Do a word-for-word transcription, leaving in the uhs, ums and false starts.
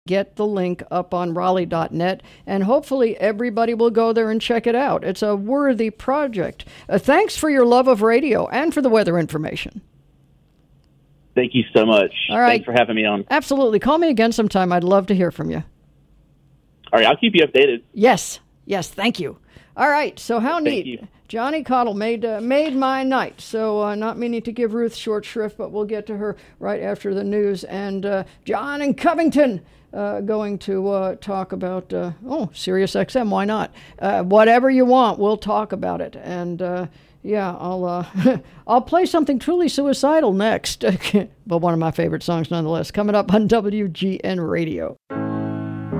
get the link up on Raleigh dot net, and hopefully everybody will go there and check it out. It's a worthy project. Uh, thanks for your love of radio and for the weather information. Thank you so much. All right. Thanks for having me on. Absolutely. Call me again sometime. I'd love to hear from you. All right, I'll keep you updated. Yes. Yes, thank you. All right, so how Thank neat. you. Johnny Cottle made uh, made my night. So uh, not meaning to give Ruth short shrift, but we'll get to her right after the news. And uh, John in Covington uh, going to uh, talk about, uh, oh, Sirius X M, why not? Uh, whatever you want, we'll talk about it. And uh, yeah, I'll uh, I'll play something truly suicidal next. But one of my favorite songs nonetheless, coming up on W G N Radio.